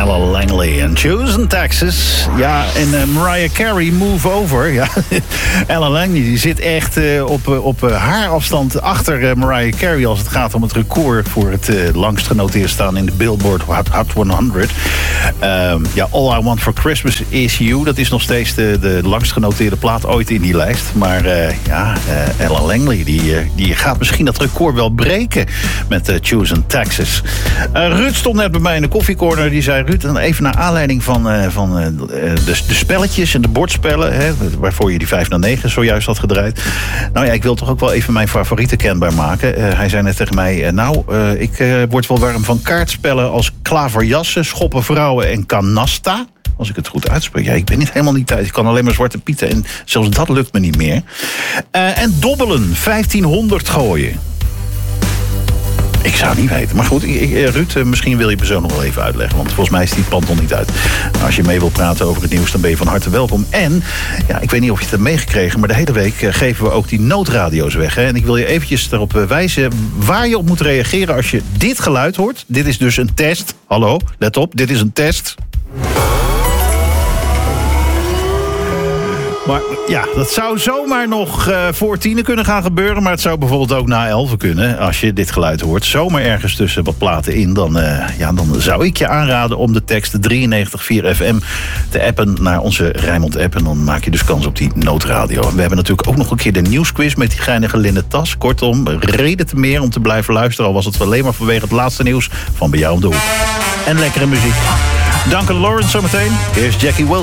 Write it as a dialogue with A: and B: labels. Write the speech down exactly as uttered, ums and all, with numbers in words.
A: Ella Langley en Chosen Texas. Ja, en uh, Mariah Carey, Move Over. Ja, Ella Langley die zit echt uh, op, uh, op uh, haar afstand achter uh, Mariah Carey... als het gaat om het record voor het uh, langst genoteerd staan in de Billboard Hot, Hot honderd. Uh, ja, All I Want For Christmas Is You. Dat is nog steeds de, de langst genoteerde plaat ooit in die lijst. Maar uh, ja, uh, Ella Langley die, uh, die gaat misschien dat record wel breken met uh, Chosen Texas. Uh, Ruud stond net bij mij in de koffiecorner. Die zei, Ruud, dan even naar aanleiding van, uh, van uh, de, de spelletjes en de bordspellen... Hè, waarvoor je die vijf naar negen zojuist had gedraaid. Nou ja, ik wil toch ook wel even mijn favorieten kenbaar maken. Uh, hij zei net tegen mij, uh, nou, uh, ik uh, word wel warm van kaartspellen... als klaverjassen, schoppen vrouwen en canasta... Als ik het goed uitspreek. Ja, ik ben niet helemaal niet thuis. Ik kan alleen maar Zwarte Pieten. En zelfs dat lukt me niet meer. Uh, en dobbelen. vijftienhonderd gooien. Ik zou het niet weten. Maar goed, ik, Ruud, misschien wil je me zo nog wel even uitleggen. Want volgens mij is die pand nog niet uit. Nou, als je mee wilt praten over het nieuws, dan ben je van harte welkom. En, ja, ik weet niet of je het hebt meegekregen... maar de hele week geven we ook die noodradio's weg. Hè? En ik wil je eventjes erop wijzen waar je op moet reageren... als je dit geluid hoort. Dit is dus een test. Hallo, let op, dit is een test. Maar ja, dat zou zomaar nog uh, voor tienen kunnen gaan gebeuren... maar het zou bijvoorbeeld ook na elfen kunnen... als je dit geluid hoort, zomaar ergens tussen wat platen in... dan, uh, ja, dan zou ik je aanraden om de tekst drieënnegentig komma vier F M te appen... naar onze Rijnmond-app en dan maak je dus kans op die noodradio. En we hebben natuurlijk ook nog een keer de nieuwsquiz... met die geinige linnen tas. Kortom, reden te meer om te blijven luisteren... al was het alleen maar vanwege het laatste nieuws van Bij jou om de hoek. En lekkere muziek. Dank aan Lawrence zometeen. Eerst Jackie Wilson.